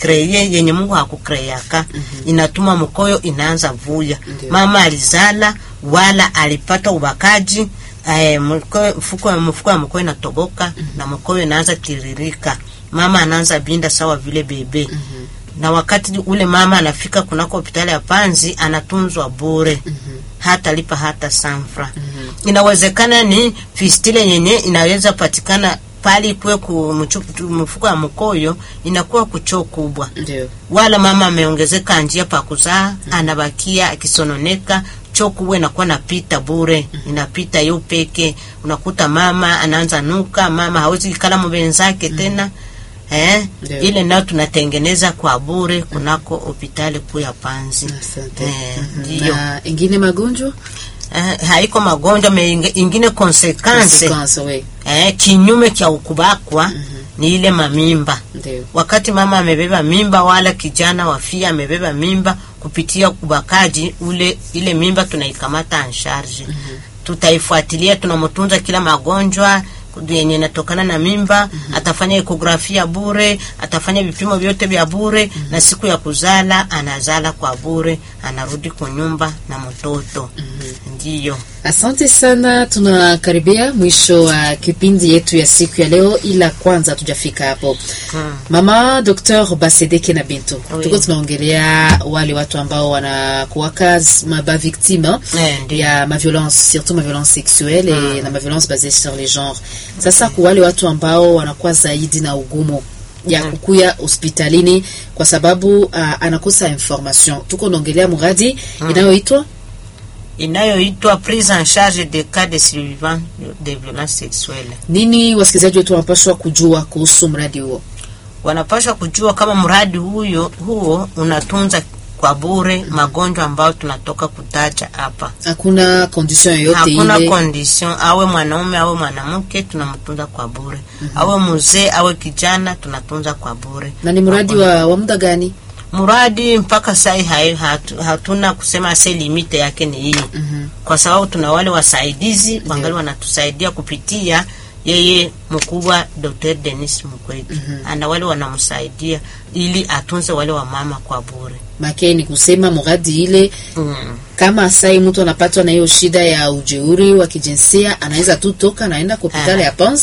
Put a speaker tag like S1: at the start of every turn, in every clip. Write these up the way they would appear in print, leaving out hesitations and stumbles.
S1: kreye yenye Mungu hakukreaka. Inatuma mkoyo inaanza vuja. Mama alizala wala alipata ubakaji, mfuko wa mkoyo inatoboka na mkoyo inaanza tiririka. Mama anaanza binda sawa vile bebe. Na wakati ule mama anafika kunako hospitali ya Panzi anatunzwa bure. Hata lipa hata sanfra. Inawezekana ni fistile yenye inaweza patikana pali kwe mfuko wa mkoyo inakuwa kuchoo kubwa. Wala mama ameongezeka njia pa kuzaa, anabakia akisononeka, choo kubwa inakuwa napita bure, inapita yu peke. Unakuta mama anaanza nuka, mama hawezi kala mbenzake tena. Ile nao tunatengeneza kwa bure kunako hospitali kuu ya Panzi. Ndio.
S2: Na ingine magonjwa?
S1: Haiko magonjwa, ingine konsekanse. Kinyume cha ukubakwa ni ile mamimba. Wakati mama amebeba mimba wala kijana wafia amebeba mimba kupitia kubakaji, ile mimba tunaikamata en charge. Tutaifuatilia, tunamtunza kila magonjwa yenye natokana na mimba. Atafanya ekografia bure, atafanya vipimo vyote vya bure, na siku ya kuzala anazala kwa bure, anarudi kwa nyumba na mtoto. Ndiyo.
S2: Asante sana, tunakaribia mwisho wa kipindi yetu ya siku ya leo, ila kwanza tujafika hapo. Mama Dr. Basedeke na Bintu, tuko tunaongelea wale watu ambao wanakuwaka victime ya violence, surtout violence sexuelle na violence basée sur les genres. Sasa kwa wale watu ambao wanakuwa zaidi na ugumu ya kukuya hospitalini kwa sababu anakosa information, tuko naongelea muradi
S1: inayoitwa prise en charge des cas de survivants de violence sexuelle.
S2: Nini wasikilizaji wetu wanapaswa kujua kuhusu mradi huo?
S1: Wanapaswa kujua kama mradi huo unatunza kwa bure magonjwa ambayo tunatoka kutaja hapa.
S2: Hakuna condition yoyote ile.
S1: Hakuna condition, awe mwanaume awe mwanamke tunamtunza kwa bure. Awe mzee awe kijana tunatunza kwa bure.
S2: Na ni mradi wa muda gani?
S1: Muradi mpaka sai hatuna kusema se limite yake ni hii. Kwa sababu tuna wale wasaidizi wangali wanatusaidia kupitia yeye mkubwa Dr. Denis Mukwege. Ana wale wanamsaidia ili atunze wale wa mama kwa bure.
S2: Makeni kusema muradi ile kama sai mtu anapatwa na hiyo shida ya ujeuri wa kijinsia anaweza tu toka naenda kwa hospitali ya Panzi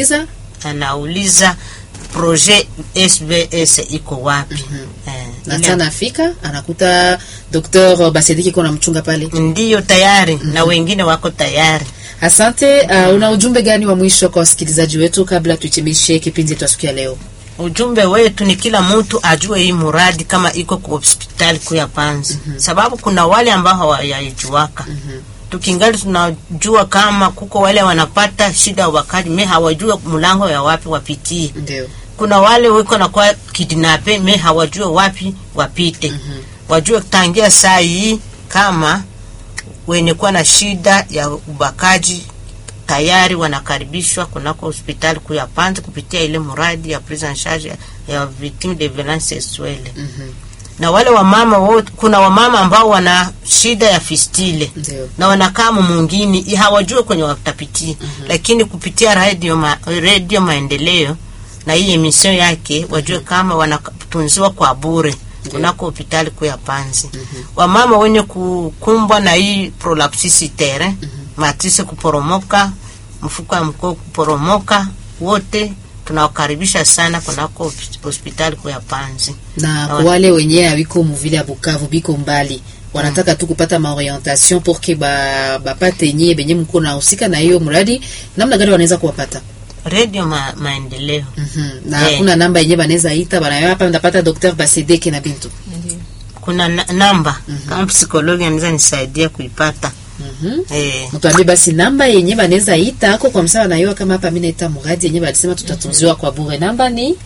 S2: anauliza
S1: projet SBS iko wapi.
S2: Na sana afika anakuta Dr. Basedeke kuna mchunga pale.
S1: Ndiyo tayari na wengine wako tayari.
S2: Asante. Una ujumbe gani wa mwisho kwa wasikilizaji wetu kabla tuitimishe kipindi chetu siku ya leo?
S1: Ujumbe wetu ni kila mtu ajue hii muradi kama iko kwa hospitali kuu ya Panzi. Sababu kuna wale ambao hawaijuaka. Tukingali tunajua kama kuko wale wanapata shida wakati hawajua mlango ya wapi wapitie.
S2: Ndio.
S1: Kuna wale wiko na kwa kidnape hawajua wapi wapite. Wajue tangia saa hii kama wenye kuwa na shida ya ubakaji tayari wanakaribishwa kunako hospitali kuu ya Panzi kupitia ile muradi ya prise en charge ya victime de violence sexuelle. Na wale wamama wote, kuna wamama ambao wana shida ya fistile. Na wanakaa mwingine hawajua kwenye watapitia. Lakini kupitia radio Maendeleo na hii emission yake wajue kama wanatunziwa kwa bure kunako hospitali kuu ya Panzi. Wamama wenye kukumbwa na hii prolapsus uterine, matrise kuporomoka, mfuko wa mkoyo kuporomoka, wote tunawakaribisha sana kunako hospitali kuu ya Panzi.
S2: Na wale wenye wiko mvile ya Bukavu biko mbali wanataka tu kupata maorientation pour que bapate nye benye mko na usika na hiyo mradi, namna gani wanaweza kuwapata?
S1: Radio Maendeleo.
S2: Na kuna namba yenye banaweza ita bana hapa ndapata Dr. Basedeke na Bintu.
S1: Kuna namba kama psikologi anaweza nisaidia kuipata.
S2: Mtuambie basi namba yenye banaweza ita hako kwa msawa na hiyo kama hapa mimi naita mradi yenye balisema tutatunziwa kwa bure. Namba ni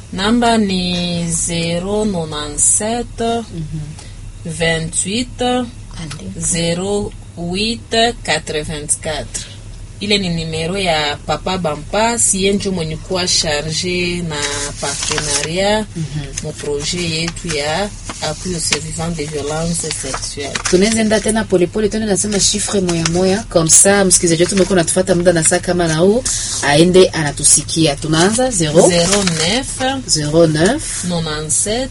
S3: 097 28 08 84. Ile ni numero ya Papa Bampa, siye njo mwenye kuwa charge na partenariat mu projet yetu ya appui aux survivants de violence sexuelle.
S2: Tunaweza enda tena polepole tena nasema chiffre moya comme ça msikizaji wetu mko natufuata muda na saa kama na huu aende anatusikia. Tunaanza 09 97